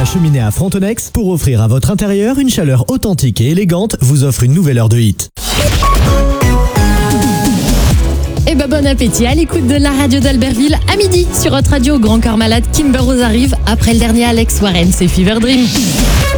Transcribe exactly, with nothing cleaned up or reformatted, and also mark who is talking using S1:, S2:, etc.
S1: Cheminée à Frontenex, pour offrir à votre intérieur une chaleur authentique et élégante, vous offre une nouvelle heure de hit.
S2: Et bah bon appétit à l'écoute de la radio d'Albertville à midi sur votre radio. Grand Corps Malade, Kimber Rose arrive après le dernier Alex Warren, c'est Fever Dream.